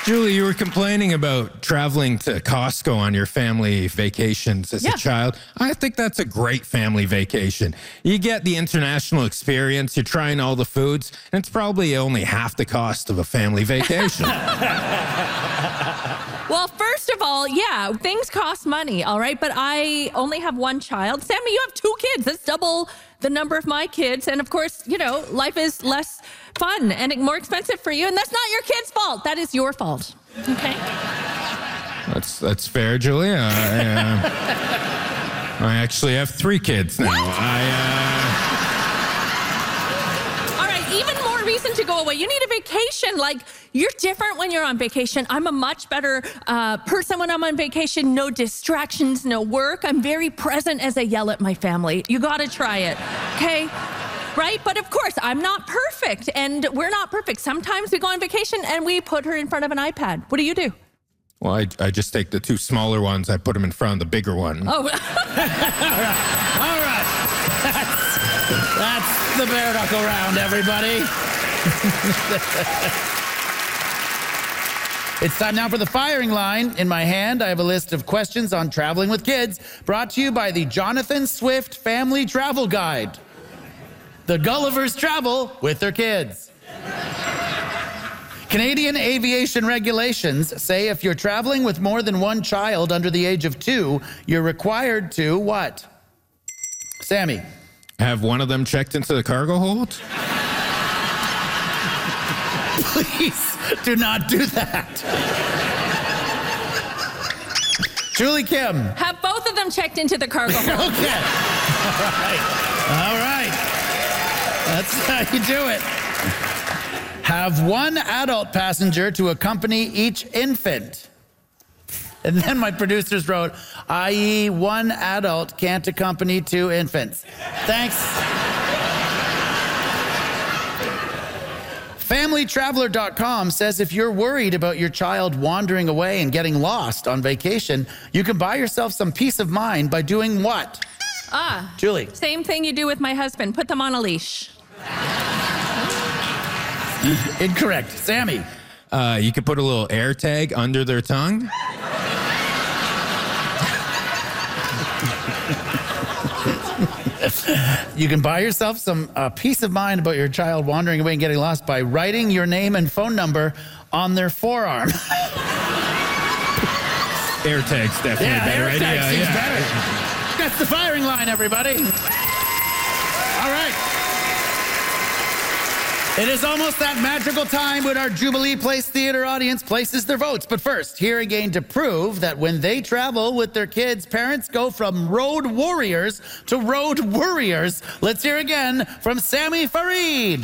Julie, you were complaining about traveling to Costco on your family vacations as a child. I think that's a great family vacation. You get the international experience, you're trying all the foods, and it's probably only half the cost of a family vacation. Well, first of all, yeah, things cost money, all right? But I only have one child. Sammy, you have 2 kids. That's double the number of my kids. And of course, you know, life is less fun and more expensive for you. And that's not your kid's fault. That is your fault, okay? That's fair, Julia. I actually have 3 kids now. All right, even more reason to go away. You need a vacation. Like, you're different when you're on vacation. I'm a much better person when I'm on vacation. No distractions, no work. I'm very present as I yell at my family. You gotta try it, okay? Right? But of course, I'm not perfect, and we're not perfect. Sometimes we go on vacation and we put her in front of an iPad. What do you do? Well, I just take the 2 smaller ones, I put them in front of the bigger one. Oh. All right. That's the bare knuckle round, everybody. It's time now for the firing line. In my hand, I have a list of questions on traveling with kids, brought to you by the Jonathan Swift Family Travel Guide. The Gullivers travel with their kids. Canadian aviation regulations say if you're traveling with more than 1 child under the age of 2, you're required to what? Sammy. Have one of them checked into the cargo hold? Please do not do that. Julie Kim. Have both of them checked into the cargo hold. Okay. All right. That's how you do it. Have 1 adult passenger to accompany each infant. And then my producers wrote, i.e. 1 adult can't accompany 2 infants. Thanks. FamilyTraveler.com says if you're worried about your child wandering away and getting lost on vacation, you can buy yourself some peace of mind by doing what? Julie. Same thing you do with my husband. Put them on a leash. Incorrect. Sammy. You could put a little air tag under their tongue. You can buy yourself some peace of mind about your child wandering away and getting lost by writing your name and phone number on their forearm. Air tag's definitely better. Air tag seems better. That's the firing line, everybody. All right. It is almost that magical time when our Jubilee Place Theatre audience places their votes. But first, here again to prove that when they travel with their kids, parents go from road warriors to road worriers. Let's hear again from Sammy Farid.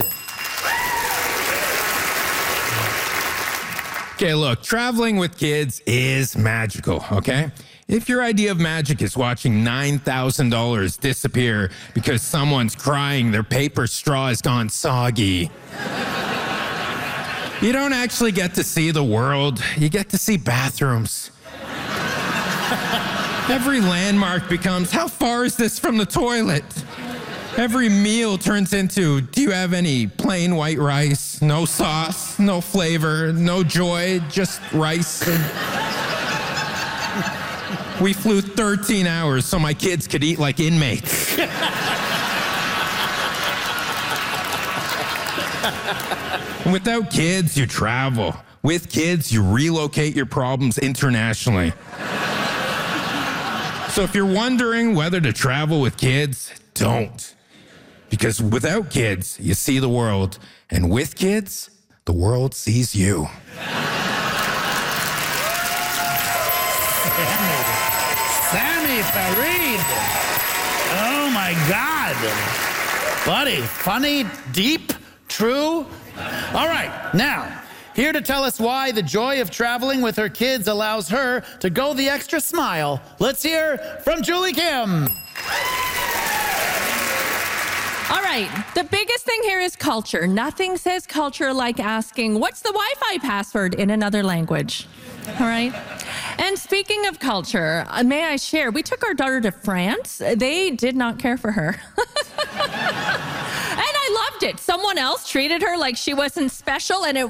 Okay, look, traveling with kids is magical, okay? If your idea of magic is watching $9,000 disappear because someone's crying their paper straw has gone soggy, you don't actually get to see the world. You get to see bathrooms. Every landmark becomes, how far is this from the toilet? Every meal turns into, do you have any plain white rice? No sauce, no flavor, no joy, just rice. We flew 13 hours so my kids could eat like inmates. Without kids, you travel. With kids, you relocate your problems internationally. So if you're wondering whether to travel with kids, don't. Because without kids, you see the world. And with kids, the world sees you. Sammy Farid. Oh, my God. Buddy, funny, deep, true. All right, now, here to tell us why the joy of traveling with her kids allows her to go the extra smile. Let's hear from Julie Kim. All right, the biggest thing here is culture. Nothing says culture like asking, what's the Wi-Fi password in another language? All right? And speaking of culture, may I share, we took our daughter to France. They did not care for her. And I loved it. Someone else treated her like she wasn't special, and it